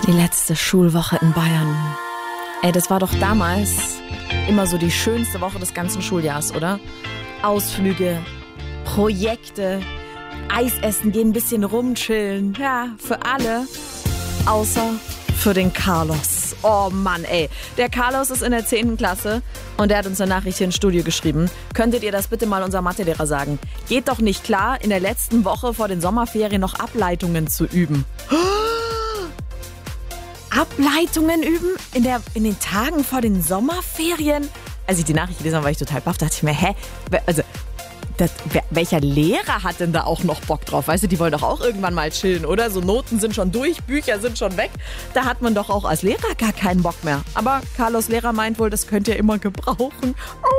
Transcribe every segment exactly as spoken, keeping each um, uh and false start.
Die letzte Schulwoche in Bayern. Ey, das war doch damals immer so die schönste Woche des ganzen Schuljahrs, oder? Ausflüge, Projekte, Eis essen gehen, ein bisschen rumchillen. Ja, für alle, außer für den Carlos. Oh Mann, ey. Der Carlos ist in der zehnten Klasse und der hat uns eine Nachricht hier ins Studio geschrieben. Könntet ihr das bitte mal unserem Mathelehrer sagen? Geht doch nicht klar, in der letzten Woche vor den Sommerferien noch Ableitungen zu üben. Ableitungen üben? In, der, in den Tagen vor den Sommerferien? Als ich die Nachricht gelesen habe, war ich total baff. Da dachte ich mir, hä? Also, das, wer, welcher Lehrer hat denn da auch noch Bock drauf? Weißt du, die wollen doch auch irgendwann mal chillen, oder? So Noten sind schon durch, Bücher sind schon weg. Da hat man doch auch als Lehrer gar keinen Bock mehr. Aber Carlos Lehrer meint wohl, das könnt ihr immer gebrauchen.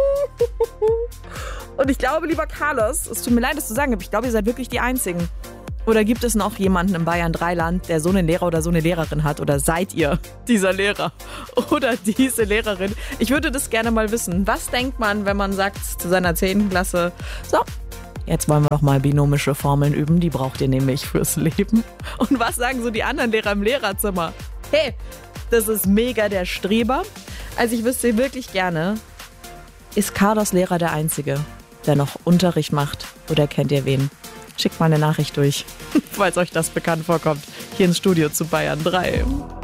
Und ich glaube, lieber Carlos, es tut mir leid, das zu sagen, aber ich glaube, ihr seid wirklich die Einzigen. Oder gibt es noch jemanden im Bayern Dreiland, der so einen Lehrer oder so eine Lehrerin hat? Oder seid ihr dieser Lehrer oder diese Lehrerin? Ich würde das gerne mal wissen. Was denkt man, wenn man sagt zu seiner zehnten Klasse, so, jetzt wollen wir noch mal binomische Formeln üben, die braucht ihr nämlich fürs Leben. Und was sagen so die anderen Lehrer im Lehrerzimmer? Hey, das ist mega der Streber. Also ich wüsste wirklich gerne, ist Carlos Lehrer der Einzige, der noch Unterricht macht? Oder kennt ihr wen? Schickt mal eine Nachricht durch, falls euch das bekannt vorkommt, hier ins Studio zu Bayern drei.